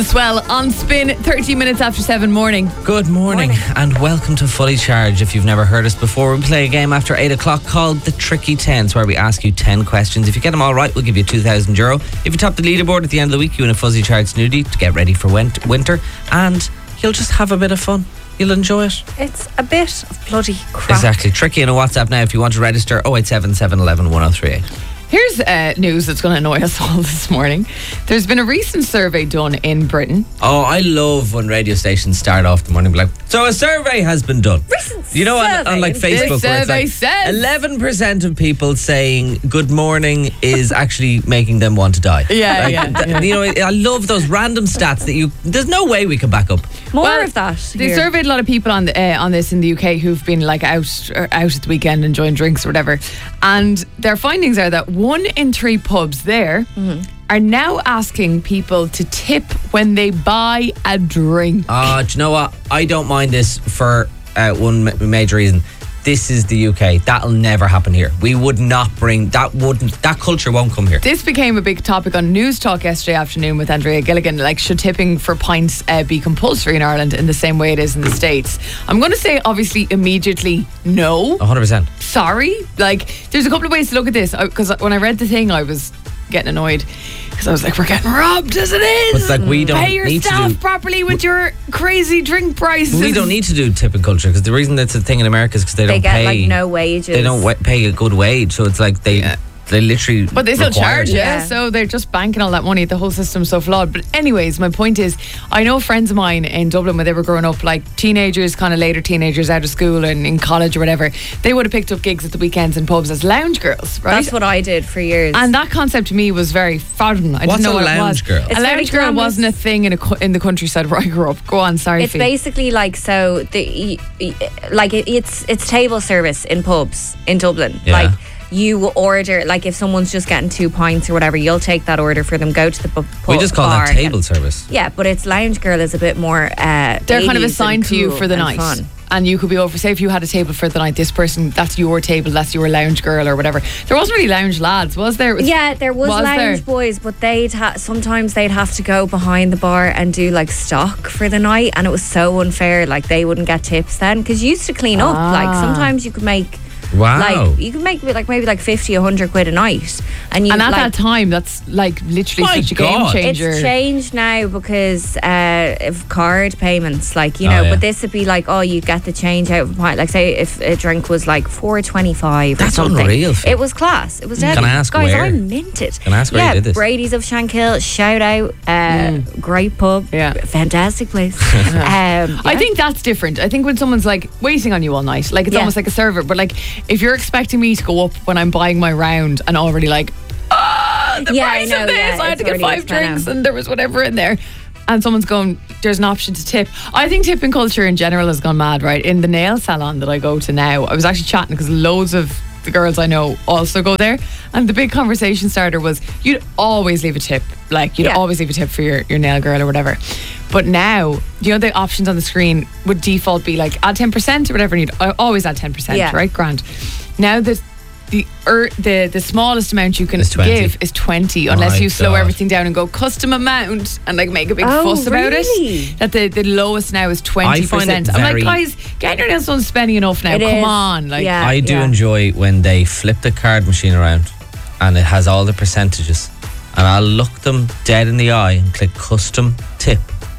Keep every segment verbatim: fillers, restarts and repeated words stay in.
As well on Spin, thirty minutes after seven morning. Good morning, morning and welcome to Fully Charged. If you've never heard us before, we play a game after eight o'clock called The Tricky Tens, where we ask you ten questions. If you get them all right, we'll give you two thousand euro. If you top the leaderboard at the end of the week, you win a Fuzzy Charged snooty to get ready for winter, and you'll just have a bit of fun. You'll enjoy it. It's a bit of bloody crap. Exactly. Tricky in a WhatsApp now if you want to register. oh eight seven, seven one one, one oh three eight. Here's uh, news that's going to annoy us all this morning. There's been a recent survey done in Britain. Oh, I love when radio stations start off the morning like, so a survey has been done. Recent you know, on, on like Facebook, this where it's like says eleven percent of people saying good morning is actually making them want to die. Yeah, like, yeah, th- yeah. You know, I love those random stats that you. There's no way we can back up. More well, of that. They here. surveyed a lot of people on the, uh, on this in the U K who've been like out or out at the weekend enjoying drinks or whatever, and their findings are that one in three pubs there mm-hmm. are now asking people to tip when they buy a drink. Uh, do you know what? I don't mind this for uh, one ma- major reason. This is the U K. That'll never happen here. We would not bring that. Wouldn't that culture won't come here. This became a big topic on News Talk yesterday afternoon with Andrea Gilligan. Like, should tipping for pints uh, be compulsory in Ireland in the same way it is in the States? I'm going to say obviously immediately no. one hundred percent. Sorry. Like, there's a couple of ways to look at this. Because when I read the thing, I was getting annoyed. Because I was like, we're getting robbed as it is. But it's like, we don't pay your need staff to do, properly with your crazy drink prices. We don't need to do tipping culture because the reason that's a thing in America is because they, they don't get pay. like no wages. They don't wa- pay a good wage, so it's like they. Yeah. They literally But they still charge, it. yeah. So they're just banking all that money. The whole system's so flawed. But anyways, my point is, I know friends of mine in Dublin when they were growing up, like teenagers, kind of later teenagers out of school and in college or whatever, they would have picked up gigs at the weekends in pubs as lounge girls, right? That's what I did for years. And that concept to me was very foreign. I What's didn't know a what lounge it was. girl? It's a lounge girl glamorous. wasn't a thing in a co- in the countryside where I grew up. Go on, sorry. It's Fee. basically like so the like it, it's it's table service in pubs in Dublin. Yeah. Like you order, like if someone's just getting two pints or whatever, you'll take that order for them. Go to the pub. We just call bar that table and, service. Yeah, but it's lounge girl is a bit more. Uh, They're kind of eighties assigned and to you cool for the and night. fun. And you could be over, say if you had a table for the night, this person, that's your table, that's your lounge girl or whatever. There wasn't really lounge lads, was there? It was, Yeah, there was, was lounge there? boys, but they'd ha- sometimes they'd have to go behind the bar and do like stock for the night, and it was so unfair. Like they wouldn't get tips then because you used to clean up. Ah. Like sometimes you could make. Wow. Like you could make like maybe like fifty, a hundred quid a night, and you And at like, that time, that's like literally My such a God. game changer. It's changed now because uh, of card payments, like you know. Oh, yeah. But this would be like, oh, you get the change out of a pint. Like say if a drink was like four twenty five or That's something. unreal, Fee. It was class. It was deadly. Can I ask guys? where? I minted. Can I ask where yeah, you did this? Brady's of Shankill. Shout out, uh, Mm. great pub. Yeah. Fantastic place. um, I yeah. think that's different. I think when someone's like waiting on you all night, like it's Yeah. almost like a server. But like if you're expecting me to go up when I'm buying my round and already like, ah, the Yeah, I price know, of this, yeah, I had it's to get already five expensive. drinks and there was whatever in there. And someone's going, there's an option to tip. I think tipping culture in general has gone mad, right? In the nail salon that I go to now, I was actually chatting because loads of the girls I know also go there, and the big conversation starter was you'd always leave a tip, like you'd Yeah. always leave a tip for your, your nail girl or whatever. But now, you know, the options on the screen would default be like add ten percent or whatever, and you'd I always add ten percent, Yeah. right? Grand. Now the the er, the the smallest amount you can Is twenty. give is twenty, unless My you slow God. everything down and go custom amount and like make a big Oh, fuss about really? it. That the, the lowest now is twenty find percent. it I'm like, very- guys, get your nails done spending enough now. It Come is. on, like. Yeah. I do enjoy when they flip the card machine around and it has all the percentages, and I'll look them dead in the eye and click custom tip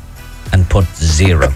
and put zero.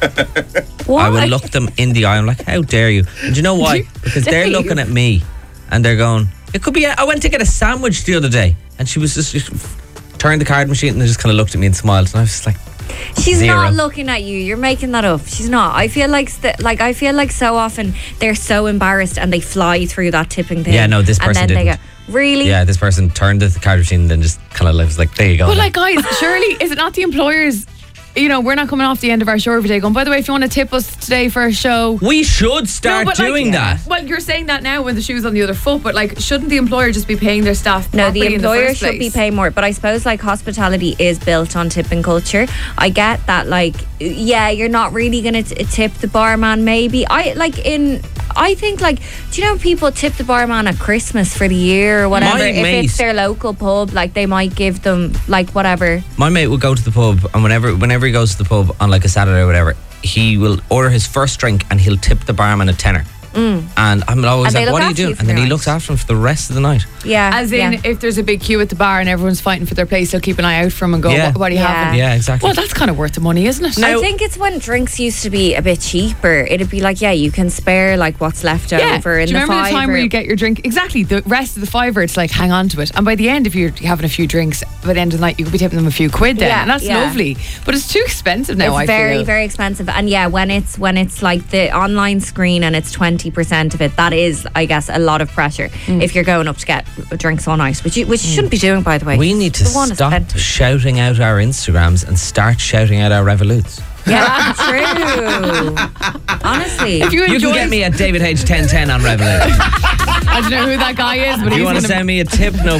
I will look them in the eye. I'm like, how dare you? And do you know why? Because they're dare you? looking at me and they're going, it could be, I went to get a sandwich the other day and she was just, just turned the card machine and they just kind of looked at me and smiled, and I was just like, She's Zero. not looking at you. You're making that up. She's not. I feel like st- like I feel like so often they're so embarrassed and they fly through that tipping thing. Yeah, no, this and person then they didn't. go, really? yeah, this person turned the card machine and then just kind of lives like, there you go. But like, guys, surely is it not the employers? You know, we're not coming off the end of our show every day going, by the way, if you want to tip us today for a show. we should start No, but like, doing that. Well, you're saying that now when the shoe's on the other foot, but like, shouldn't the employer just be paying their staff No, properly the in employer first should be place? paying more. But I suppose like hospitality is built on tipping culture. I get that. Like, yeah, you're not really going to tip the barman. Maybe I like in. I think, like, do you know people tip the barman at Christmas for the year or whatever? My if mate- it's their local pub, like they might give them like whatever. My mate will go to the pub, and whenever whenever he goes to the pub on like a Saturday or whatever, he will order his first drink and he'll tip the barman a tenner. Mm. And I'm always And they like, look what are you after you doing? for And then the he night. looks after him for the rest of the night. Yeah, As in, yeah. if there's a big queue at the bar and everyone's fighting for their place, they'll keep an eye out for them and go, Yeah. what, what are you Yeah. having? Yeah, exactly. Well, that's kind of worth the money, isn't it? I think it's when drinks used to be a bit cheaper. It'd be like, yeah, you can spare like what's left Yeah. over in Do you the remember the time fiver. where you get your drink? Exactly. The rest of the fiver, it's like hang on to it. And by the end, if you're having a few drinks, by the end of the night, you could be tipping them a few quid then. Yeah, and that's yeah. lovely. But it's too expensive now, It's I very, feel. very expensive. And yeah, when it's when it's like the online screen and it's twenty percent of it, that is, I guess, a lot of pressure Mm. if you're going up to get drinks all night, which you, which you shouldn't be doing, by the way. We need to The one is stop plenty. shouting out our Instagrams and start shouting out our Revoluts. Yeah, true. Honestly. If you You enjoy, can get me at David H ten ten on Revolut. I don't know who that guy is, but If he's you want to gonna send me a tip, no